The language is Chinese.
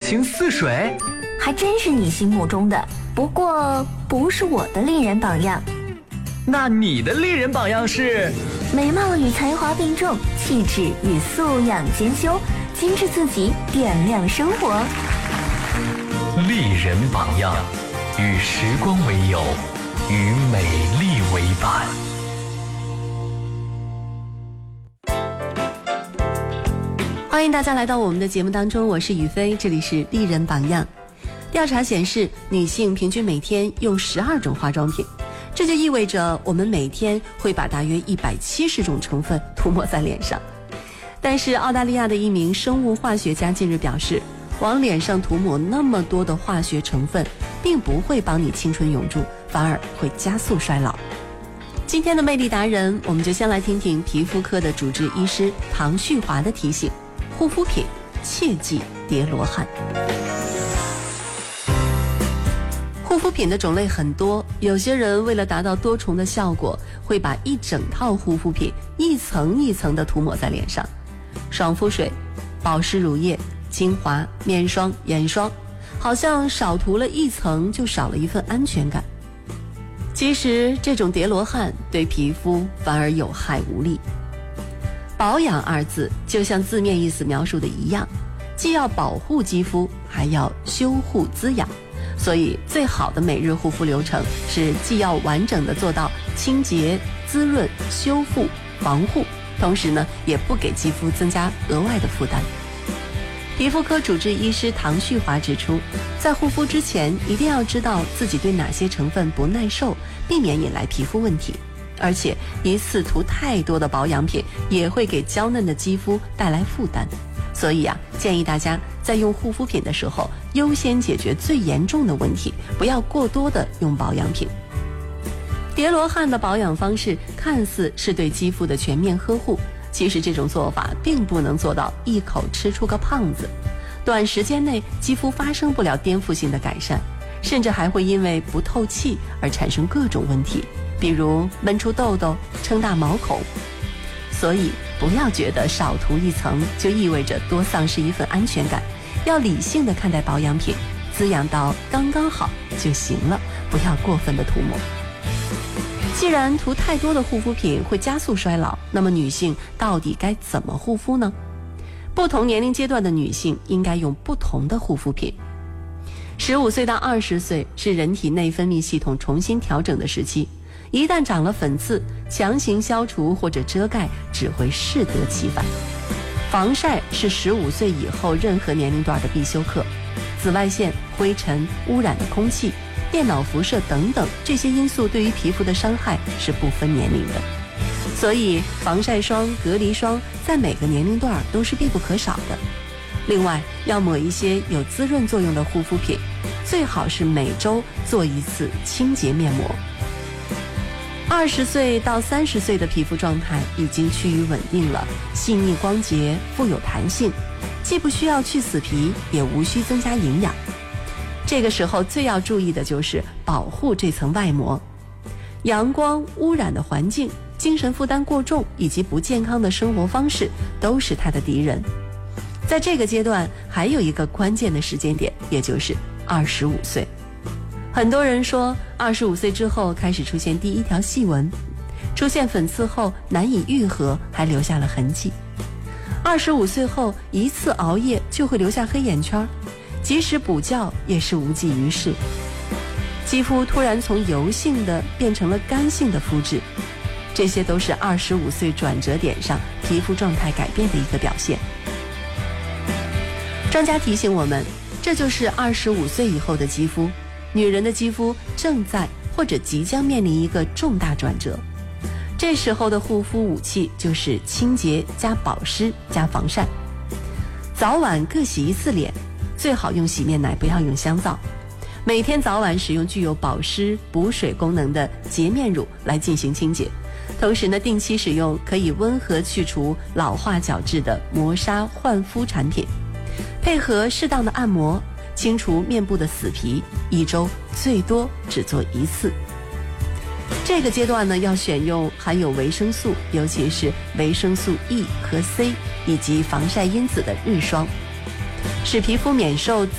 清似水？ 还真是你心目中的，不过不是我的丽人榜样。 那你的丽人榜样是？ 美貌与才华并重，气质与素养兼修，精致自己，点亮生活。 丽人榜样，与时光为友，与美丽为伴。 欢迎大家来到我们的节目当中，我是雨飞，这里是丽人榜样。调查显示，女性平均每天用12种化妆品，这就意味着我们每天会把大约170种成分涂抹在脸上。但是澳大利亚的一名生物化学家近日表示，往脸上涂抹那么多的化学成分，并不会帮你青春永驻，反而会加速衰老。今天的魅力达人，我们就先来听听皮肤科的主治医师唐旭华的提醒：护肤品切忌叠罗汉。护肤品的种类很多，有些人为了达到多重的效果，会把一整套护肤品一层一层的涂抹在脸上，爽肤水、保湿乳液、精华、面霜、眼霜，好像少涂了一层就少了一份安全感。其实这种叠罗汉对皮肤反而有害无利。保养二字就像字面意思描述的一样，既要保护肌肤，还要修护滋养。所以最好的每日护肤流程是既要完整的做到清洁、滋润、修复、防护，同时呢也不给肌肤增加额外的负担。皮肤科主治医师唐旭华指出，在护肤之前一定要知道自己对哪些成分不耐受，避免引来皮肤问题。而且一次涂太多的保养品也会给娇嫩的肌肤带来负担。所以建议大家在用护肤品的时候优先解决最严重的问题，不要过多的用保养品。叠罗汉的保养方式看似是对肌肤的全面呵护，其实这种做法并不能做到一口吃出个胖子，短时间内肌肤发生不了颠覆性的改善，甚至还会因为不透气而产生各种问题，比如闷出痘痘、撑大毛孔。所以不要觉得少涂一层就意味着多丧失一份安全感，要理性的看待保养品，滋养到刚刚好就行了，不要过分的涂抹。既然涂太多的护肤品会加速衰老，那么女性到底该怎么护肤呢？不同年龄阶段的女性应该用不同的护肤品。15岁到20岁是人体内分泌系统重新调整的时期，一旦长了粉刺，强行消除或者遮盖只会适得其反。防晒是15岁以后任何年龄段的必修课，紫外线、灰尘、污染的空气、电脑辐射等等，这些因素对于皮肤的伤害是不分年龄的。所以防晒霜、隔离霜在每个年龄段都是必不可少的。另外要抹一些有滋润作用的护肤品，最好是每周做一次清洁面膜。20岁到30岁的皮肤状态已经趋于稳定了，细腻光洁，富有弹性，既不需要去死皮，也无需增加营养。这个时候最要注意的就是保护这层外膜。阳光、污染的环境、精神负担过重以及不健康的生活方式都是它的敌人。在这个阶段还有一个关键的时间点，也就是25岁。很多人说25岁之后开始出现第一条细纹，出现粉刺后难以愈合，还留下了痕迹。25岁后一次熬夜就会留下黑眼圈，即使补觉也是无济于事。肌肤突然从油性的变成了干性的肤质，这些都是25岁转折点上皮肤状态改变的一个表现。专家提醒我们，这就是25岁以后的肌肤，女人的肌肤正在或者即将面临一个重大转折。这时候的护肤武器就是清洁加保湿加防晒。早晚各洗一次脸，最好用洗面奶，不要用香皂。每天早晚使用具有保湿补水功能的洁面乳来进行清洁，同时呢，定期使用可以温和去除老化角质的磨砂焕肤产品，配合适当的按摩，清除面部的死皮，一周最多只做一次。这个阶段呢，要选用含有维生素，尤其是维生素 E 和 C 以及防晒因子的日霜，使皮肤免受